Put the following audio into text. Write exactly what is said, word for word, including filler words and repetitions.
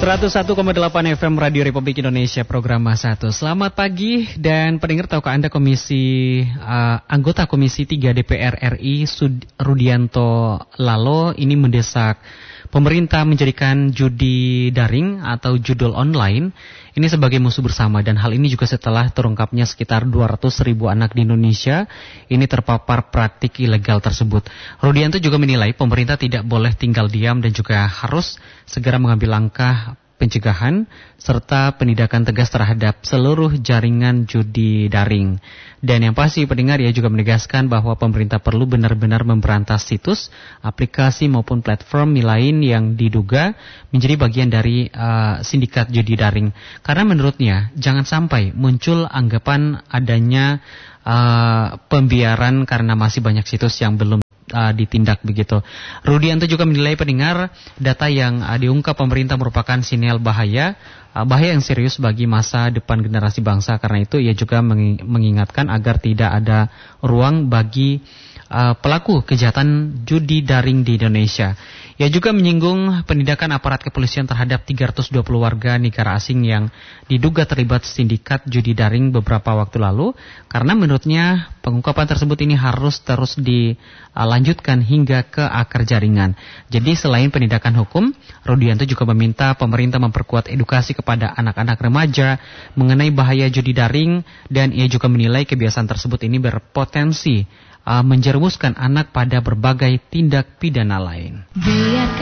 seratus satu koma delapan F M Radio Republik Indonesia, program satu. Selamat pagi dan pendengar, tahukah Anda Komisi uh, anggota Komisi tiga D P R R I Sud Rudianto Lalo ini mendesak pemerintah menjadikan judi daring atau judul online ini sebagai musuh bersama, dan hal ini juga setelah terungkapnya sekitar dua ratus ribu anak di Indonesia ini terpapar praktik ilegal tersebut. Rudianto juga menilai pemerintah tidak boleh tinggal diam dan juga harus segera mengambil langkah pencegahan serta penindakan tegas terhadap seluruh jaringan judi daring. Dan yang pasti pendengar, ia juga menegaskan bahwa pemerintah perlu benar-benar memberantas situs, aplikasi maupun platform lain yang diduga menjadi bagian dari uh, sindikat judi daring. Karena menurutnya jangan sampai muncul anggapan adanya uh, pembiaran karena masih banyak situs yang belum Uh, ditindak begitu. Rudianto juga menilai pendengar data yang uh, diungkap pemerintah merupakan sinyal bahaya, uh, bahaya yang serius bagi masa depan generasi bangsa. Karena itu ia juga mengingatkan agar tidak ada ruang bagi uh, pelaku kejahatan judi daring di Indonesia. Ia juga menyinggung penindakan aparat kepolisian terhadap tiga ratus dua puluh warga negara asing yang diduga terlibat sindikat judi daring beberapa waktu lalu, karena menurutnya pengungkapan tersebut ini harus terus dilanjutkan hingga ke akar jaringan. Jadi selain penindakan hukum, Rudianto juga meminta pemerintah memperkuat edukasi kepada anak-anak remaja mengenai bahaya judi daring, dan ia juga menilai kebiasaan tersebut ini berpotensi uh, menjerumuskan anak pada berbagai tindak pidana lain.